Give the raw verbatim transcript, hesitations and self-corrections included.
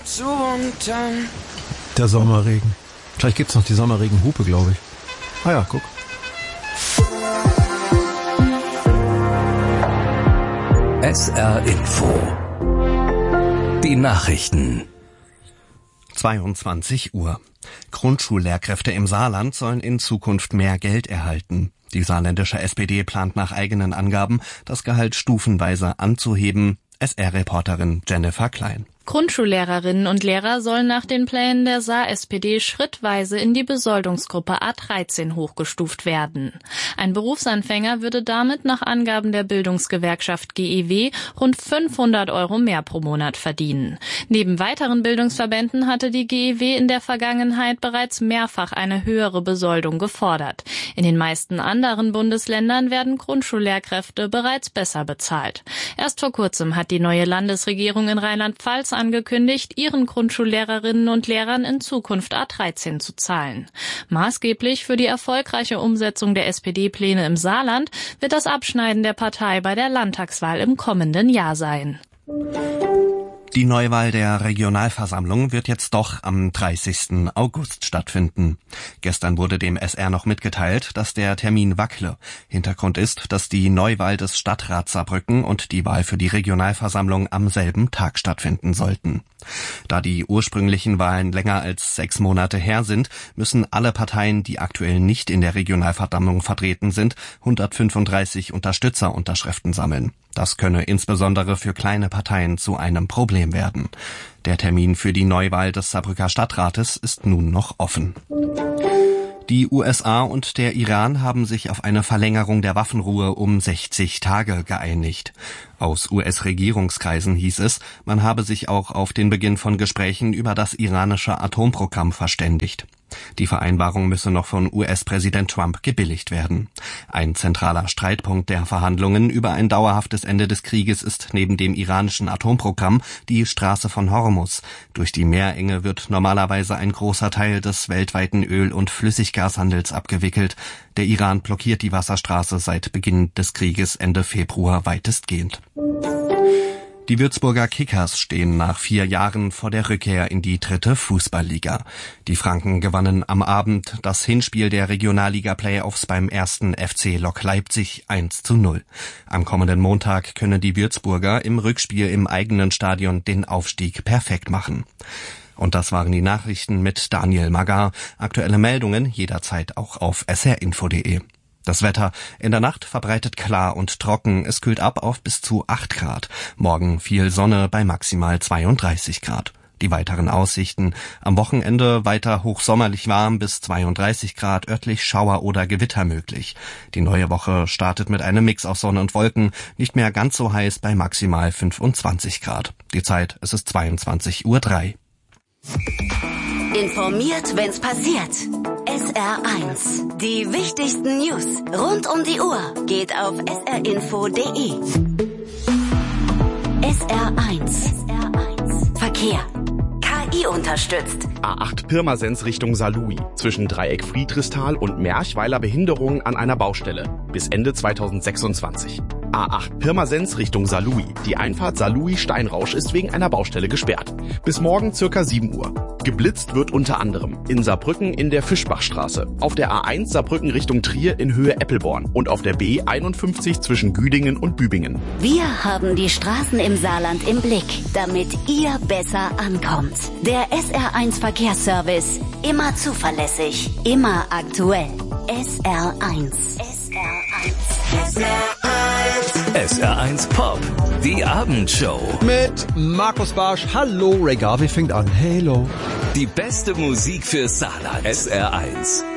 zu und dann... Der Sommerregen. Vielleicht gibt's noch die Sommerregenhupe, glaube ich. Ah ja, guck. S R Info. Die Nachrichten. zweiundzwanzig Uhr. Grundschullehrkräfte im Saarland sollen in Zukunft mehr Geld erhalten. Die saarländische S P D plant nach eigenen Angaben, das Gehalt stufenweise anzuheben. S R-Reporterin Jennifer Klein. Grundschullehrerinnen und Lehrer sollen nach den Plänen der Saar-S P D schrittweise in die Besoldungsgruppe A dreizehn hochgestuft werden. Ein Berufsanfänger würde damit nach Angaben der Bildungsgewerkschaft G E W rund fünfhundert Euro mehr pro Monat verdienen. Neben weiteren Bildungsverbänden hatte die G E W in der Vergangenheit bereits mehrfach eine höhere Besoldung gefordert. In den meisten anderen Bundesländern werden Grundschullehrkräfte bereits besser bezahlt. Erst vor kurzem hat die neue Landesregierung in Rheinland-Pfalz angekündigt, ihren Grundschullehrerinnen und Lehrern in Zukunft A dreizehn zu zahlen. Maßgeblich für die erfolgreiche Umsetzung der S P D-Pläne im Saarland wird das Abschneiden der Partei bei der Landtagswahl im kommenden Jahr sein. Die Neuwahl der Regionalversammlung wird jetzt doch am dreißigsten August stattfinden. Gestern wurde dem S R noch mitgeteilt, dass der Termin wackle. Hintergrund ist, dass die Neuwahl des Stadtrats Saarbrücken und die Wahl für die Regionalversammlung am selben Tag stattfinden sollten. Da die ursprünglichen Wahlen länger als sechs Monate her sind, müssen alle Parteien, die aktuell nicht in der Regionalversammlung vertreten sind, hundertfünfunddreißig Unterstützerunterschriften sammeln. Das könne insbesondere für kleine Parteien zu einem Problem werden. Der Termin für die Neuwahl des Saarbrücker Stadtrates ist nun noch offen. Die U S A und der Iran haben sich auf eine Verlängerung der Waffenruhe um sechzig Tage geeinigt. Aus U S-Regierungskreisen hieß es, man habe sich auch auf den Beginn von Gesprächen über das iranische Atomprogramm verständigt. Die Vereinbarung müsse noch von U S-Präsident Trump gebilligt werden. Ein zentraler Streitpunkt der Verhandlungen über ein dauerhaftes Ende des Krieges ist neben dem iranischen Atomprogramm die Straße von Hormuz. Durch die Meerenge wird normalerweise ein großer Teil des weltweiten Öl- und Flüssiggashandels abgewickelt. Der Iran blockiert die Wasserstraße seit Beginn des Krieges Ende Februar weitestgehend. Die Würzburger Kickers stehen nach vier Jahren vor der Rückkehr in die dritte Fußballliga. Die Franken gewannen am Abend das Hinspiel der Regionalliga-Playoffs beim ersten F C Lok Leipzig eins zu null. Am kommenden Montag können die Würzburger im Rückspiel im eigenen Stadion den Aufstieg perfekt machen. Und das waren die Nachrichten mit Daniel Magar. Aktuelle Meldungen jederzeit auch auf s r info punkt d e. Das Wetter in der Nacht verbreitet klar und trocken. Es kühlt ab auf bis zu acht Grad. Morgen viel Sonne bei maximal zweiunddreißig Grad. Die weiteren Aussichten: am Wochenende weiter hochsommerlich warm bis zweiunddreißig Grad, örtlich Schauer oder Gewitter möglich. Die neue Woche startet mit einem Mix aus Sonne und Wolken, nicht mehr ganz so heiß bei maximal fünfundzwanzig Grad. Die Zeit, es ist zweiundzwanzig Uhr drei. Informiert, wenn's passiert. S R eins. Die wichtigsten News rund um die Uhr geht auf s r info punkt d e. S R eins. Verkehr. K I unterstützt. A acht Pirmasens Richtung Saarlouis. Zwischen Dreieck Friedrichsthal und Merchweiler Behinderungen an einer Baustelle. Bis Ende zweitausendsechsundzwanzig. A acht Pirmasens Richtung Saarlouis. Die Einfahrt Saarlouis-Steinrausch ist wegen einer Baustelle gesperrt. Bis morgen circa sieben Uhr. Geblitzt wird unter anderem in Saarbrücken in der Fischbachstraße, auf der A eins Saarbrücken Richtung Trier in Höhe Eppelborn und auf der B einundfünfzig zwischen Güdingen und Bübingen. Wir haben die Straßen im Saarland im Blick, damit ihr besser ankommt. Der S R eins Verkehrsservice. Immer zuverlässig, immer aktuell. S R eins. S R eins. S R eins. S R eins Pop. Die Abendshow. Mit Markus Barsch. Hallo, Ray Garvey fängt an. Hello. Die beste Musik für Saarland. S R eins.